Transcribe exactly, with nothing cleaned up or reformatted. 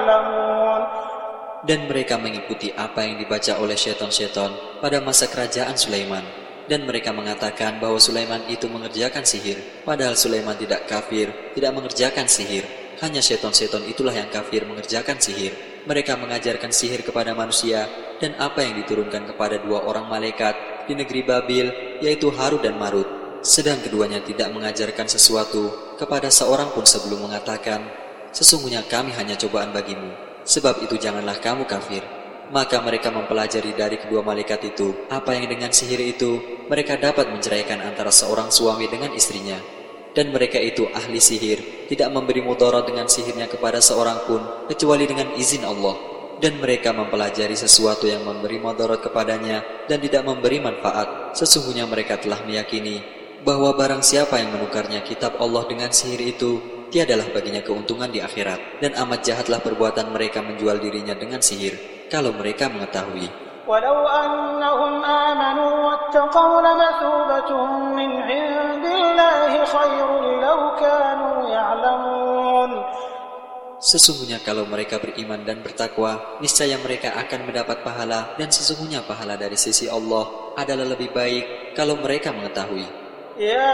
Dan mereka mengikuti apa yang dibaca oleh syaitan-syaitan pada masa kerajaan Sulaiman. Dan mereka mengatakan bahwa Sulaiman itu mengerjakan sihir, padahal Sulaiman tidak kafir, tidak mengerjakan sihir. Hanya syaitan-syaitan itulah yang kafir mengerjakan sihir. Mereka mengajarkan sihir kepada manusia dan apa yang diturunkan kepada dua orang malaikat di negeri Babil, yaitu Harut dan Marut. Sedang keduanya tidak mengajarkan sesuatu kepada seorang pun sebelum mengatakan, sesungguhnya kami hanya cobaan bagimu. Sebab itu janganlah kamu kafir. Maka mereka mempelajari dari kedua malaikat itu apa yang dengan sihir itu mereka dapat menceraikan antara seorang suami dengan istrinya. Dan mereka itu ahli sihir, tidak memberi mudarat dengan sihirnya kepada seorang pun kecuali dengan izin Allah. Dan mereka mempelajari sesuatu yang memberi mudarat kepadanya dan tidak memberi manfaat. Sesungguhnya mereka telah meyakini bahwa barang siapa yang menukarnya kitab Allah dengan sihir itu, tiadalah baginya keuntungan di akhirat. Dan amat jahatlah perbuatan mereka menjual dirinya dengan sihir, kalau mereka mengetahui. Walau annahum amanu wattaqaw lamathubatuhum min 'indillahi khairun law kanu ya'lamun. Sesungguhnya kalau mereka beriman dan bertakwa, niscaya mereka akan mendapat pahala, dan sesungguhnya pahala dari sisi Allah adalah lebih baik kalau mereka mengetahui. Ya